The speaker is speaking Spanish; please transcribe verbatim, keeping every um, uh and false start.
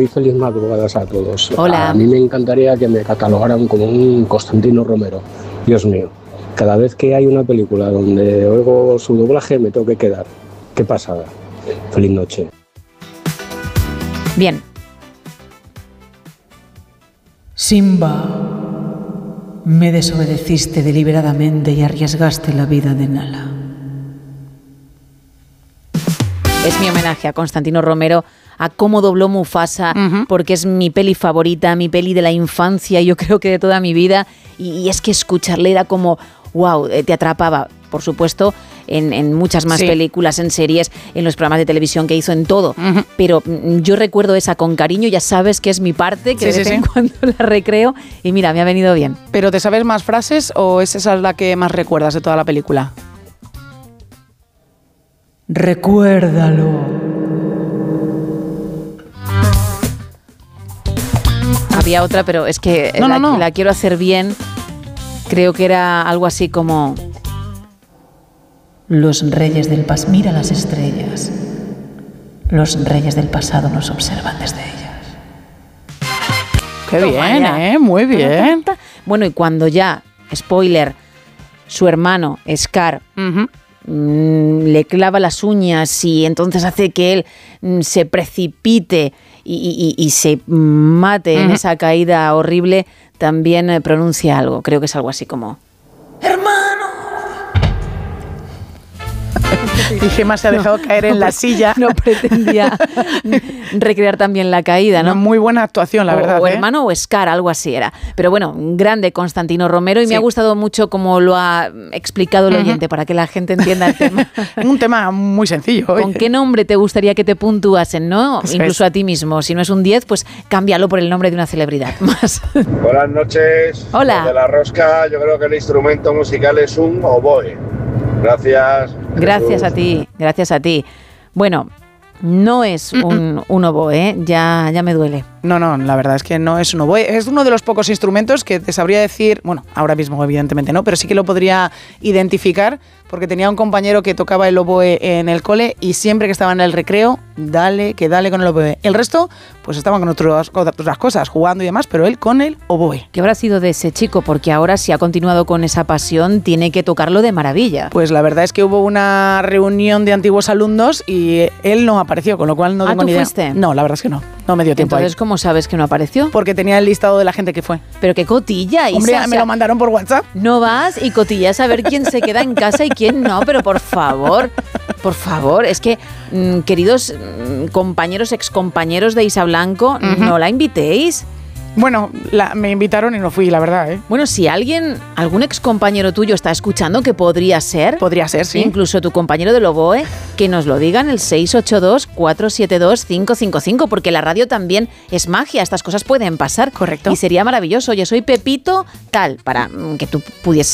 muy feliz madrugadas a todos. Hola. A mí me encantaría que me catalogaran como un Constantino Romero. Dios mío, cada vez que hay una película donde oigo su doblaje me tengo que quedar. Qué pasada. Feliz noche. Bien. Simba, me desobedeciste deliberadamente y arriesgaste la vida de Nala. Es mi homenaje a Constantino Romero, a cómo dobló Mufasa, uh-huh. porque es mi peli favorita, mi peli de la infancia, yo creo que de toda mi vida, y, y es que escucharle era como, wow, te atrapaba, por supuesto, en, en muchas más sí. películas, en series, en los programas de televisión que hizo, en todo, uh-huh. pero yo recuerdo esa con cariño, ya sabes que es mi parte, que sí, de vez sí, en sí. cuando la recreo, y mira, me ha venido bien. ¿Pero te sabes más frases o es esa la que más recuerdas de toda la película? Recuérdalo. Había otra, pero es que no, la, no, no. la quiero hacer bien. Creo que era algo así como... Los reyes del pasado... Mira las estrellas. Los reyes del pasado nos observan desde ellas. Qué Toma bien, ya. ¿eh? Muy bien. Bueno, y cuando ya, spoiler, su hermano, Scar... Uh-huh. le clava las uñas y entonces hace que él se precipite y, y, y se mate uh-huh. en esa caída horrible, también pronuncia algo, creo que es algo así como ¡hermano! Y Gemma se ha dejado no, caer en no, la silla. No pretendía recrear también la caída, ¿no? Una muy buena actuación, la o, verdad. O ¿eh? hermano o Scar, algo así era. Pero bueno, grande Constantino Romero y sí. me ha gustado mucho cómo lo ha explicado el uh-huh. oyente para que la gente entienda el tema. Un tema muy sencillo. ¿Con oye. qué nombre te gustaría que te puntuasen, no? Eso Incluso es. A ti mismo. Si no es un diez, pues cámbialo por el nombre de una celebridad más. Buenas noches. Hola. De la rosca, yo creo que el instrumento musical es un oboe. Gracias. Gracias Jesús. a ti, gracias a ti. Bueno, no es un, un oboe, ¿eh? ya, ya me duele. No, no, la verdad es que no es un oboe. Es uno de los pocos instrumentos que te sabría decir, bueno, ahora mismo evidentemente no, pero sí que lo podría identificar porque tenía un compañero que tocaba el oboe en el cole y siempre que estaba en el recreo, dale, que dale con el oboe. El resto, pues estaban con otras, otras cosas, jugando y demás, pero él con el oboe. ¿Qué habrá sido de ese chico? Porque ahora si ha continuado con esa pasión, tiene que tocarlo de maravilla. Pues la verdad es que hubo una reunión de antiguos alumnos y él no apareció, con lo cual no ¿Ah, tengo tú ni idea. fuiste? No, la verdad es que no, no me dio tiempo. Entonces, ahí. ¿cómo sabes que no apareció? Porque tenía el listado de la gente que fue. Pero qué cotilla, Isa. Hombre, me lo mandaron por WhatsApp. No vas y cotillas a ver quién se queda en casa y quién no, pero por favor, por favor, es que, mmm, queridos mmm, compañeros, excompañeros de Isa Blanco, uh-huh. no la invitéis. Bueno, la, me invitaron y no fui, la verdad, ¿eh? Bueno, si alguien, algún excompañero tuyo está escuchando, que podría ser. Podría ser, sí. Incluso tu compañero del oboe, que nos lo digan el seis ocho dos, cuatro siete dos, cinco cinco cinco, porque la radio también es magia, estas cosas pueden pasar. Correcto. Y sería maravilloso. Yo soy Pepito tal, para que tú pudieses